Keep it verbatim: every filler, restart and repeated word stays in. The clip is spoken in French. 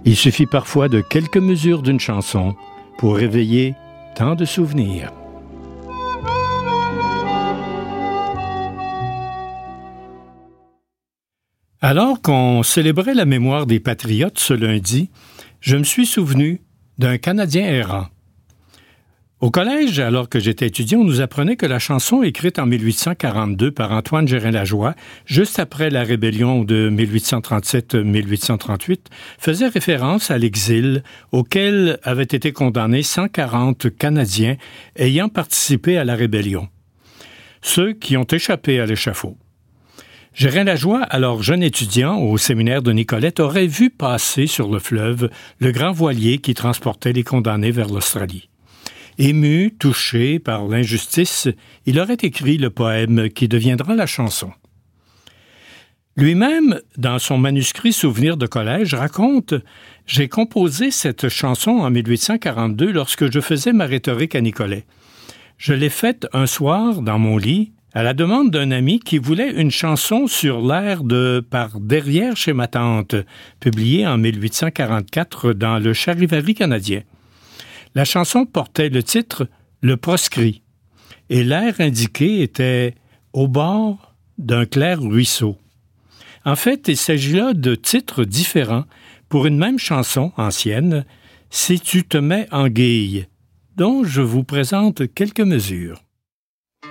Il suffit parfois de quelques mesures d'une chanson pour réveiller tant de souvenirs. Alors qu'on célébrait la mémoire des patriotes ce lundi, je me suis souvenu d'un Canadien errant. Au collège, alors que j'étais étudiant, on nous apprenait que la chanson écrite en mille huit cent quarante-deux par Antoine Gérin-Lajoie, juste après la rébellion de mille huit cent trente-sept à mille huit cent trente-huit, faisait référence à l'exil auquel avaient été condamnés cent quarante Canadiens ayant participé à la rébellion. Ceux qui ont échappé à l'échafaud. Gérin-Lajoie, alors jeune étudiant au séminaire de Nicolette, aurait vu passer sur le fleuve le grand voilier qui transportait les condamnés vers l'Australie. Ému, touché par l'injustice, il aurait écrit le poème qui deviendra la chanson. Lui-même, dans son manuscrit Souvenirs de collège, raconte « J'ai composé cette chanson en mille huit cent quarante-deux lorsque je faisais ma rhétorique à Nicolet. Je l'ai faite un soir dans mon lit, à la demande d'un ami qui voulait une chanson sur l'air de « Par derrière chez ma tante », publiée en mille huit cent quarante-quatre dans le Charivari canadien. La chanson portait le titre « Le proscrit » et l'air indiqué était « Au bord d'un clair ruisseau ». En fait, il s'agit là de titres différents pour une même chanson ancienne, « Si tu te mets en guille », dont je vous présente quelques mesures.